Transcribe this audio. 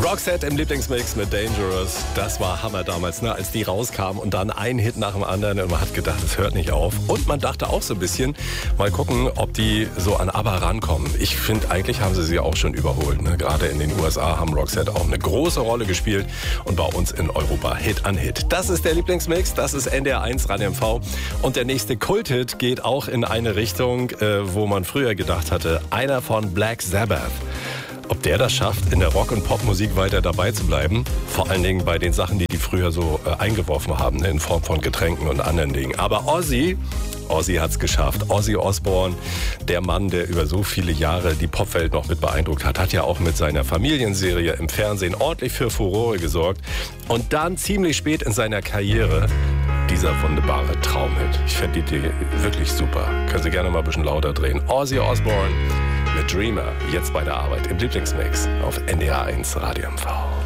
Roxette im Lieblingsmix mit Dangerous. Das war Hammer damals, als die rauskamen und dann ein Hit nach dem anderen und man hat gedacht, es hört nicht auf. Und man dachte auch so ein bisschen, mal gucken, ob die so an ABBA rankommen. Ich finde, eigentlich haben sie auch schon überholt. Gerade in den USA haben Roxette auch eine große Rolle gespielt und bei uns in Europa Hit an Hit. Das ist der Lieblingsmix, das ist NDR1 Radio MV. Und der nächste Kulthit geht auch in eine Richtung, wo man früher gedacht hatte, einer von Black Sabbath. Ob der das schafft, in der Rock- und Popmusik weiter dabei zu bleiben, vor allen Dingen bei den Sachen, die früher so eingeworfen haben, in Form von Getränken und anderen Dingen. Aber Ozzy hat's geschafft. Ozzy Osbourne, der Mann, der über so viele Jahre die Popwelt noch mit beeindruckt hat, hat ja auch mit seiner Familienserie im Fernsehen ordentlich für Furore gesorgt. Und dann ziemlich spät in seiner Karriere dieser wunderbare Traumhit. Ich fände die Idee wirklich super. Können Sie gerne mal ein bisschen lauter drehen. Ozzy Osbourne mit Dreamer, jetzt bei der Arbeit im Lieblingsmix auf NDR1 Radio MV.